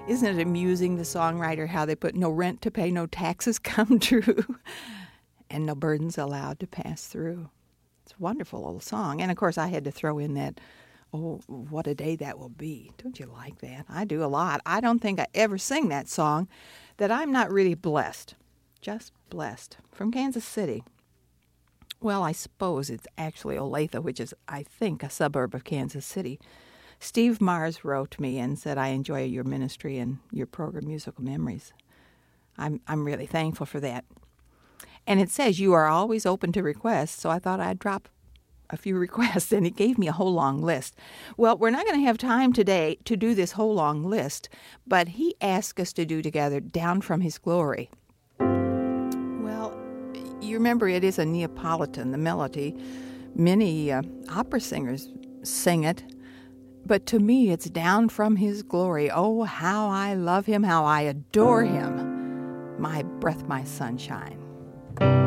Isn't it amusing, the songwriter, how they put no rent to pay, no taxes come true, and no burdens allowed to pass through. It's a wonderful little song. And, of course, I had to throw in that, oh, what a day that will be. Don't you like that? I do a lot. I don't think I ever sing that song that I'm not really blessed. Just blessed. From Kansas City. Well, I suppose it's actually Olathe, which is, I think, a suburb of Kansas City. Steve Mars wrote me and said, I enjoy your ministry and your program, Musical Memories. I'm really thankful for that. And it says you are always open to requests, so I thought I'd drop a few requests, and it gave me a whole long list. Well, we're not going to have time today to do this whole long list, but he asked us to do together Down from His Glory. Well, you remember it is a Neapolitan, the melody. Many opera singers sing it. But to me, it's Down from His Glory. Oh, how I love Him, how I adore Him. My breath, my sunshine.